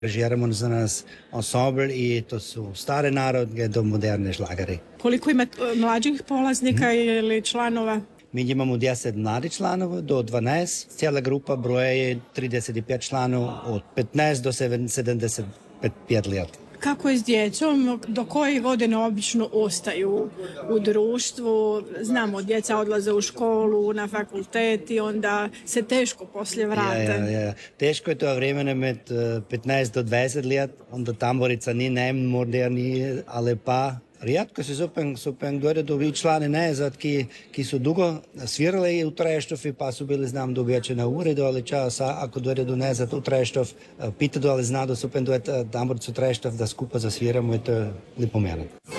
Aranžiramo za nas ansambl i to su stare narodne do moderne šlagere. Koliko ima mlađih polaznika ili članova? Mi imamo 10 mladih članova do 12. Cijela grupa broja je 35 članova od 15 do 75 let. Kako je s djecom? Do koje godine obično ostaju u društvu? Znamo, djeca odlaze u školu, na fakultet i onda se teško poslije vrate. Ja. Teško je to vremena med 15 do 20 let, onda tamborica ni najmoderniji, ali pa rijetko se super doredu člani nazad, ki su dugo svirali u Treštovi, pa su bili, znam, dobijače na uredu, ali časa, ako doredu nazad u Treštov, pitaju, ali zna da super tamboricu Treštov da skupa zasviramo i to je lipo mene.